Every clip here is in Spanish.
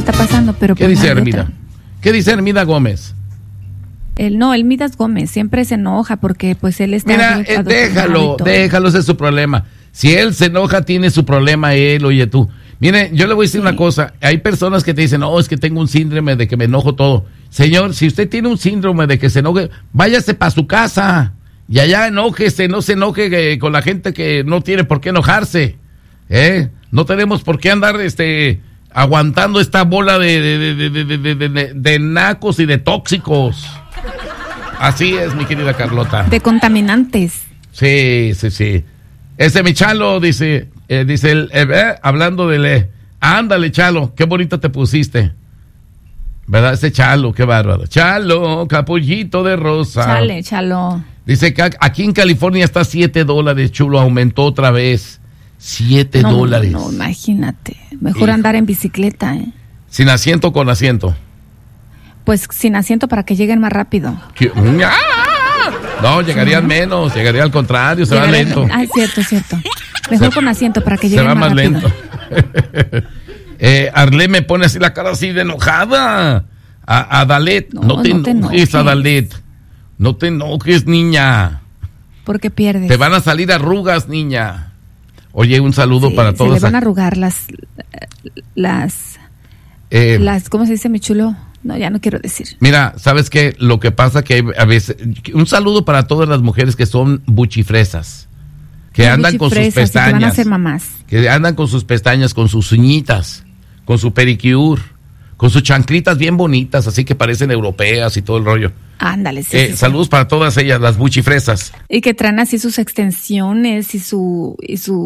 está pasando, pero ¿Qué dice Hermida? ¿Qué dice Hermida Gómez? El Midas Gómez siempre se enoja porque pues él está... Mira, déjalo, ese es su problema. Si él se enoja, tiene su problema él, oye tú. Mire, yo le voy a decir una cosa. Hay personas que te dicen, es que tengo un síndrome de que me enojo todo. Señor, si usted tiene un síndrome de que se enoje, váyase para su casa y allá enójese, no se enoje con la gente que no tiene por qué enojarse. No tenemos por qué andar aguantando esta bola de nacos y de tóxicos. Así es, mi querida Carlota. De contaminantes. Sí. Ese mi Chalo, dice él, hablando de ándale, Chalo, qué bonita te pusiste. ¿Verdad? Ese Chalo, qué bárbaro. Chalo, capullito de rosa. Chalo. Dice que aquí en California está $7, chulo, aumentó otra vez. $7. No, imagínate. Mejor andar en bicicleta, ¿Sin asiento o con asiento? Pues sin asiento para que lleguen más rápido. No, llegarían menos, llegaría al contrario, se va lento. Cierto. Mejor con asiento para que lleguen más rápido. Se va más lento. Arlé me pone así la cara así de enojada. A Dalet, no te enojes, Dalet. No te enojes, niña. Porque pierdes. Te van a salir arrugas, niña. Oye, un saludo para todos. Se le van a arrugar las ¿cómo se dice, mi chulo? No, ya no quiero decir. Mira, ¿sabes qué? Lo que pasa que hay a veces... Un saludo para todas las mujeres que son buchifresas. Que andan con sus pestañas. Que van a ser mamás. Que andan con sus pestañas, con sus uñitas, con su pedicure, con sus chanclitas bien bonitas, así que parecen europeas y todo el rollo. Ándale, sí. Saludos para todas ellas, las buchifresas. Y que traen así sus extensiones y su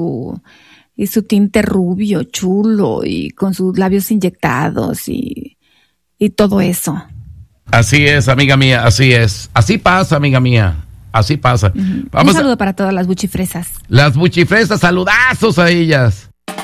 tinte rubio, chulo, y con sus labios inyectados y todo eso. Así es, amiga mía, así es. Así pasa, amiga mía. Así pasa. Uh-huh. Un saludo para todas las buchifresas. Las buchifresas, saludazos a ellas.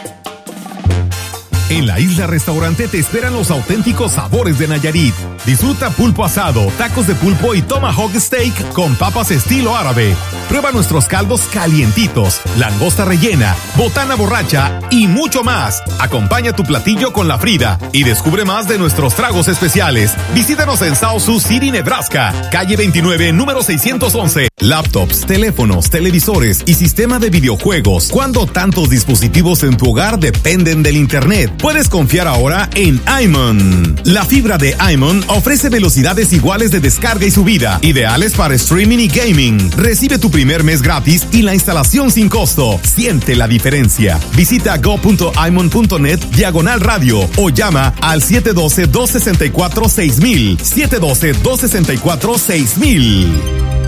En la Isla Restaurante te esperan los auténticos sabores de Nayarit. Disfruta pulpo asado, tacos de pulpo y tomahawk steak con papas estilo árabe. Prueba nuestros caldos calientitos, langosta rellena, botana borracha y mucho más. Acompaña tu platillo con la Frida y descubre más de nuestros tragos especiales. Visítanos en South Sioux City, Nebraska, calle 29, número 611. Laptops, teléfonos, televisores y sistema de videojuegos. ¿Cuándo tantos dispositivos en tu hogar dependen del internet? Puedes confiar ahora en iMon. La fibra de iMon ofrece velocidades iguales de descarga y subida, ideales para streaming y gaming. Recibe tu primer mes gratis y la instalación sin costo. Siente la diferencia. Visita go.imon.net/radio o llama al 712-264-6000. 712-264-6000.